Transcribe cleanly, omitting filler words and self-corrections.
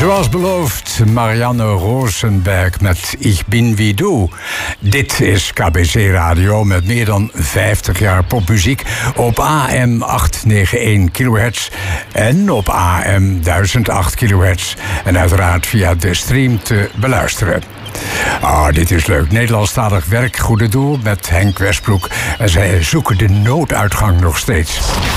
Zoals beloofd, Marianne Rosenberg met Ich bin wie du. Dit is KBC Radio met meer dan 50 jaar popmuziek op AM 891 kHz en op AM 1008 kHz. En uiteraard via de stream te beluisteren. Dit is leuk. Nederlandstalig werk, goede doel met Henk Westbroek. En zij zoeken de nooduitgang nog steeds.